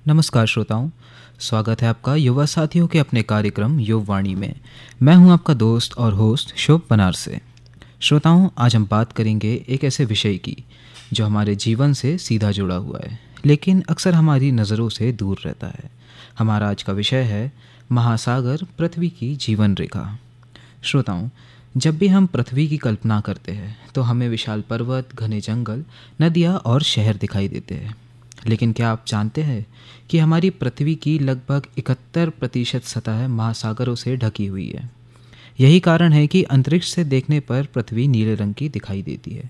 नमस्कार श्रोताओं। स्वागत है आपका युवा साथियों के अपने कार्यक्रम युववाणी में। मैं हूं आपका दोस्त और होस्ट शुभ बनार से। श्रोताओं, आज हम बात करेंगे एक ऐसे विषय की जो हमारे जीवन से सीधा जुड़ा हुआ है, लेकिन अक्सर हमारी नज़रों से दूर रहता है। हमारा आज का विषय है महासागर, पृथ्वी की जीवन रेखा। श्रोताओं, जब भी हम पृथ्वी की कल्पना करते हैं तो हमें विशाल पर्वत, घने जंगल, नदियाँ और शहर दिखाई देते हैं। लेकिन क्या आप जानते हैं कि हमारी पृथ्वी की लगभग 71% सतह महासागरों से ढकी हुई है। यही कारण है कि अंतरिक्ष से देखने पर पृथ्वी नीले रंग की दिखाई देती है।